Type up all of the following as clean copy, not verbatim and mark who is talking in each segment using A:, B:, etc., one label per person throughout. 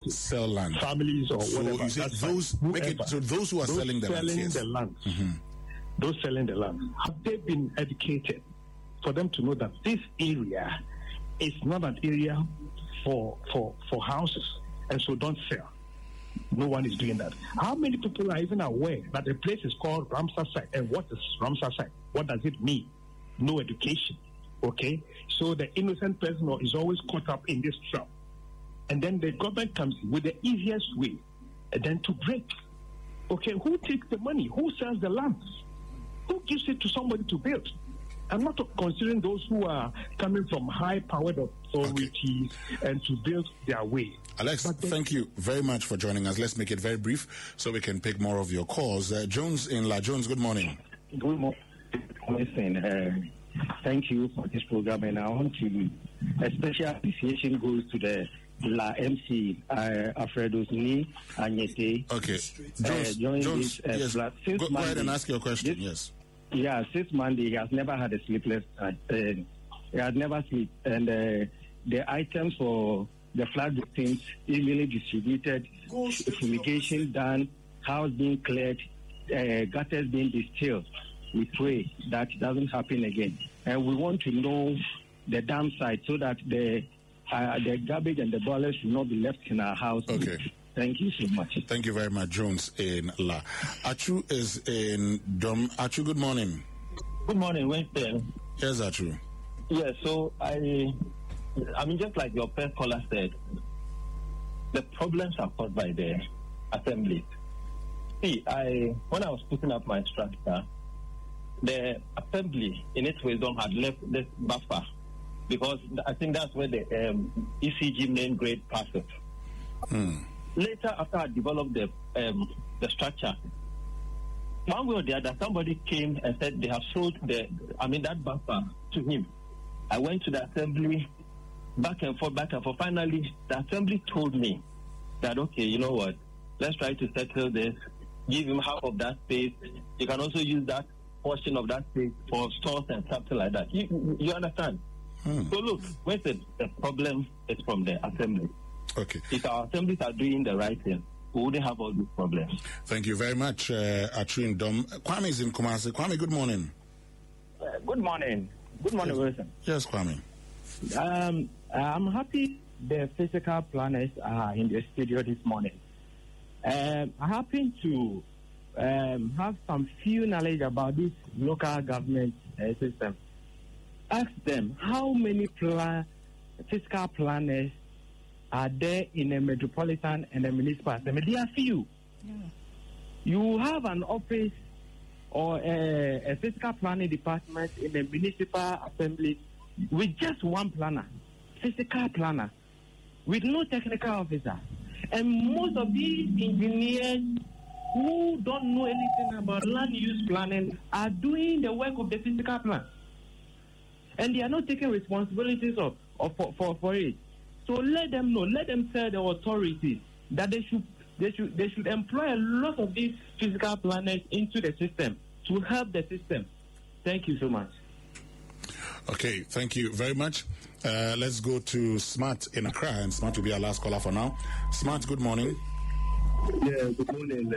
A: sell land,
B: families or
A: so
B: whatever.
A: You said those those who are selling the land.
B: Those selling the land, have they been educated for them to know that this area is not an area for houses, and so don't sell? No one is doing that. How many people are even aware that the place is called Ramsar site? And what is Ramsar site? What does it mean? No education. Okay? So the innocent person is always caught up in this trap. And then the government comes in with the easiest way and then to break. Okay, who takes the money? Who sells the land? Who gives it to somebody to build? I'm not considering those who are coming from high-powered authorities and to build their way.
A: Alex, thank you very much for joining us. Let's make it very brief so we can pick more of your calls. Jones in La. Jones, good morning.
C: Good morning. Listen, thank you for this program, and I want to, a special appreciation goes to the La MC, Alfredo Ni Anyete.
A: Okay. Jones, yes. Go ahead and ask your question, yes.
C: Yeah, since Monday, he has never had a sleepless night. He has never slept. And the items for the flood victims easily distributed, fumigation done, house being cleared, gutters being distilled. We pray that doesn't happen again. And we want to know the downside so that the garbage and the boilers should not be left in our house.
A: Okay.
C: Thank you so much.
A: Thank you very much, Jones in La. Achu is in Dom. Achu, good morning.
D: Good morning, Winston.
A: Yes, Achu.
D: Yeah, so I mean, just like your first caller said, the problems are caused by the assembly. See, when I was putting up my structure, the assembly, in its wisdom, had left this buffer because I think that's where the ECG main grade passes. Later, after I developed the structure, one way or the other, somebody came and said they have sold that buffer to him. I went to the assembly, back and forth. Finally, the assembly told me that, okay, you know what, let's try to settle this, give him half of that space. You can also use that portion of that space for stores and something like that. You understand? So look, the problem is from the assembly.
A: Okay.
D: If our assemblies are doing the right thing, we wouldn't have all these problems.
A: Thank you very much, Achu Dom. Kwame is in Kumasi. Kwame, good morning.
E: Good morning. Good morning, Wilson.
A: Yes, Kwame.
E: I'm happy the physical planners are in the studio this morning. I happen to have some few knowledge about this local government system. Ask them how many fiscal planners are there in a metropolitan and a municipal assembly. There are few. Yeah. You have an office or a fiscal planning department in a municipal assembly with just one planner, fiscal planner, with no technical officer. And most of these engineers who don't know anything about land use planning are doing the work of the physical plan. And they are not taking responsibilities for it. So let them know, let them tell the authorities that they should employ a lot of these physical planners into the system to help the system. Thank you so much.
A: Okay, thank you very much. Let's go to Smart in Accra, and Smart will be our last caller for now. Smart, good morning.
F: Yeah, good morning,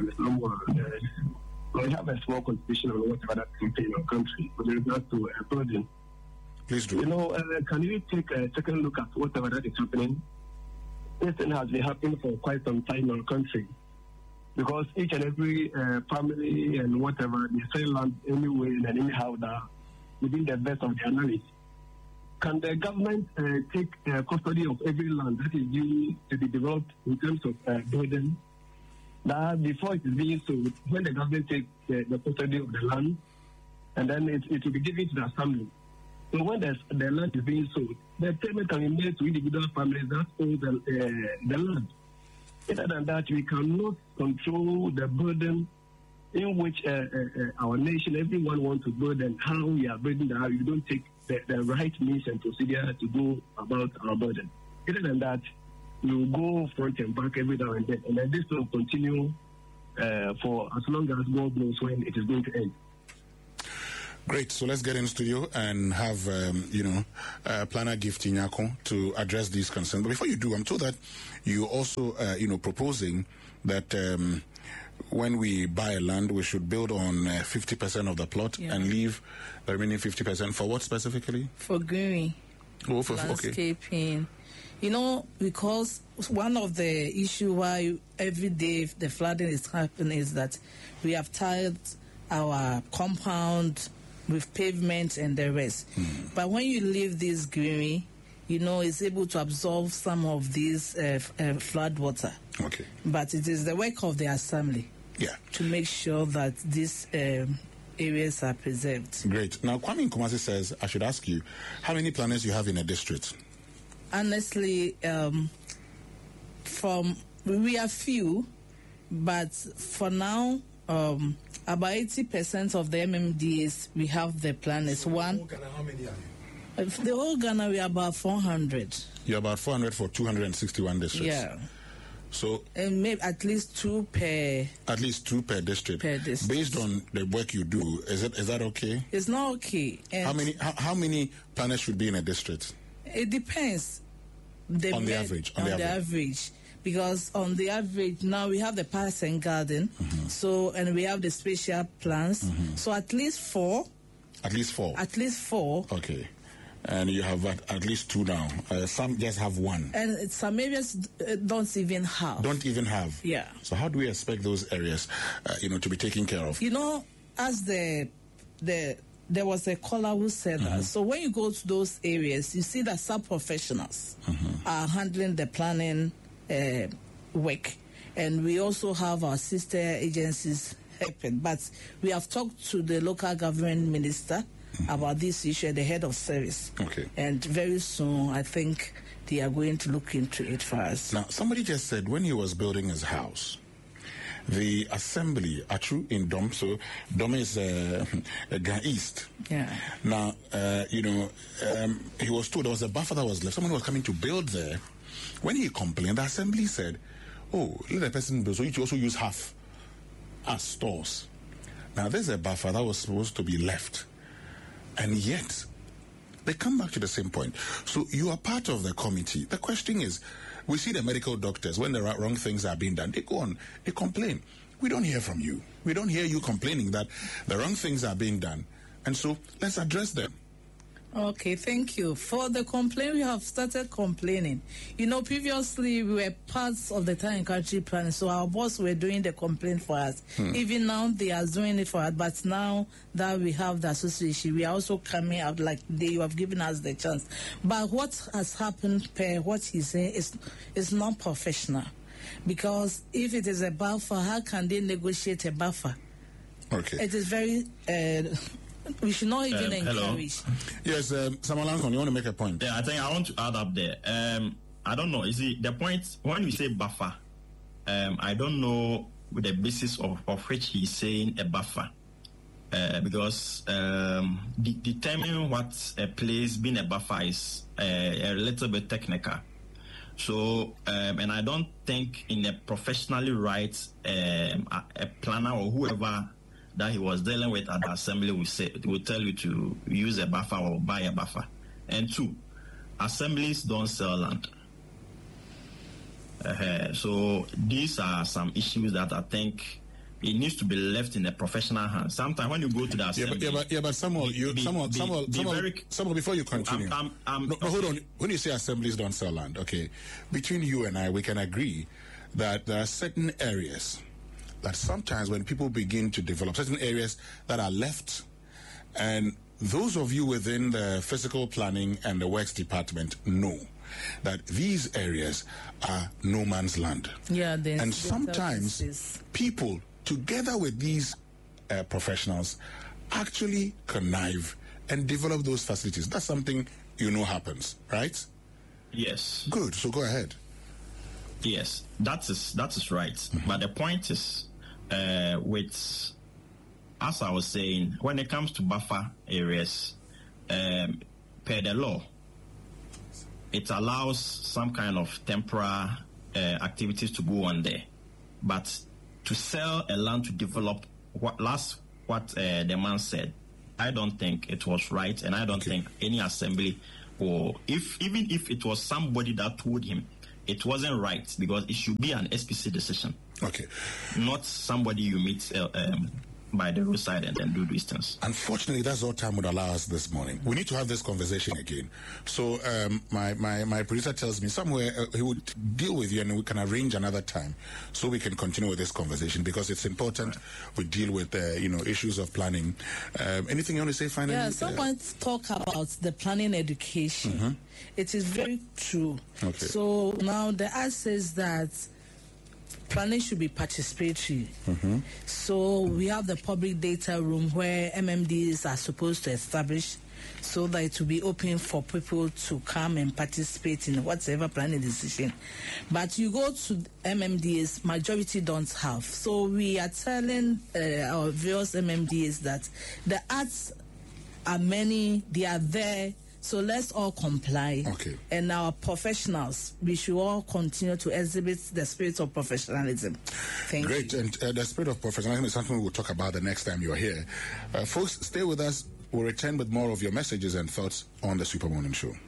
F: I have a small contribution on whatever that's happening in our country with regards to building.
A: Please do.
F: You know, can you take a second look at whatever that is happening? This thing has been happening for quite some time in our country. Because each and every family and whatever, they sell land anyway and anyhow that within the best of their knowledge. Can the government take custody of every land that is due to be developed in terms of building? That before it is being sold, when the government takes the custody of the land, and then it will be given to the assembly. So when the land is being sold, the payment can be made to individual families that own the land. Other than that, we cannot control the burden in which our nation, everyone wants to build, and how we are building that. You don't take the right means and procedure to go about our burden. Other than that, we will go front and back every now and then this will continue for as long as God knows when it is going to end.
A: Great. So let's get in the studio and have, Planner Gift Nyako to address these concerns. But before you do, I'm told that you also, proposing that when we buy a land, we should build on 50% of the plot and leave the remaining 50% for what specifically?
G: For greening, landscaping. Okay. Because one of the issues why every day the flooding is happening is that we have tied our compound with pavement and the rest. But when you leave this greenery, it's able to absorb some of these flood water.
A: Okay.
G: But it is the work of the assembly to make sure that these areas are preserved.
A: Great. Now, Kwame Nkrumah says, I should ask you, how many planners you have in a district?
G: Honestly, we are few, but for now, about 80% of the MMDAs, we have the planners.
H: How many are you?
G: The whole Ghana, we are about 400.
A: You're about 400 for 261 districts.
G: Yeah.
A: So
G: and maybe at least two per.
A: At least two per district. Based on the work you do, is that okay?
G: It's not okay. And
A: how many planners should be in a district?
G: It depends.
A: On the average.
G: Because on the average, now we have the parks and garden, and we have the spatial plans. So at least four.
A: At least four. Okay. And you have at least two now. Some just have one. And
G: some areas don't even have. Yeah.
A: So how do we expect those areas, to be taken care of?
G: As there was a caller who said that. So when you go to those areas, you see that sub-professionals are handling the planning work, and we also have our sister agencies helping. But we have talked to the local government minister about this issue, the head of service.
A: Okay.
G: And very soon, I think they are going to look into it for us.
A: Now, somebody just said when he was building his house, the assembly, Atru in Dom, so Dom is Ga East.
G: Yeah.
A: Now, he was told there was a buffer that was left. Someone was coming to build there. When he complained, the assembly said, let the person build, so you also use half as stores. Now, there's a buffer that was supposed to be left. And yet, they come back to the same point. So you are part of the committee. The question is, we see the medical doctors, when the wrong things are being done, they go on, they complain. We don't hear from you. We don't hear you complaining that the wrong things are being done. And so, let's address them.
G: Okay, thank you. For the complaint, we have started complaining. Previously, we were parts of the Town and Country Plan, so our boss were doing the complaint for us. Even now, they are doing it for us. But now that we have the association, we are also coming out like you have given us the chance. But what has happened, per what he's saying, is not professional. Because if it is a buffer, how can they negotiate a buffer?
A: Okay.
G: It is very... we should not even encourage.
A: Yes, Samuel Anson, you want to make a point?
I: Yeah, I think I want to add up there. I don't know. You see, the point, when we say buffer, I don't know the basis of which he's saying a buffer. Because determining what a place being a buffer is a little bit technical. So, and I don't think in a professionally right a planner or whoever that he was dealing with at the assembly will tell you to use a buffer or buy a buffer. And two, assemblies don't sell land. So these are some issues that I think it needs to be left in a professional hands. Sometimes when you go to the assembly...
A: but Samuel, Samuel, before you continue... hold on. When you say assemblies don't sell land, okay, between you and I, we can agree that there are certain areas that sometimes when people begin to develop certain areas that are left, and those of you within the physical planning and the works department know that these areas are no man's land.
G: Yeah,
A: and sometimes people, together with these professionals, actually connive and develop those facilities. That's something happens, right?
I: Yes.
A: Good. So go ahead.
I: Yes, that is right. But the point is, as I was saying, when it comes to buffer areas, per the law, it allows some kind of temporary activities to go on there. But to sell a land to develop, what the man said, I don't think it was right, and I don't think any assembly, or even if it was somebody that told him it wasn't right, because it should be an SPC decision.
A: Okay.
I: Not somebody you meet by the roadside and then do these things.
A: Unfortunately, that's all time would allow us this morning. We need to have this conversation again. So my producer tells me somewhere he would deal with you and we can arrange another time so we can continue with this conversation, because it's important we deal with issues of planning. Anything you want to say finally?
G: Yeah, someone talk about the planning education. Mm-hmm. It is very true.
A: Okay.
G: So now the act says that planning should be participatory.
A: Mm-hmm.
G: So we have the public data room where MMDs are supposed to establish, so that it will be open for people to come and participate in whatever planning decision. But you go to MMDs, majority don't have. So we are telling our various MMDs that the acts are many, they are there. So let's all comply.
A: Okay.
G: And our professionals, we should all continue to exhibit the spirit of professionalism. Thank you.
A: Great. And the spirit of professionalism is something we'll talk about the next time you're here. Folks, stay with us. We'll return with more of your messages and thoughts on the Super Morning Show.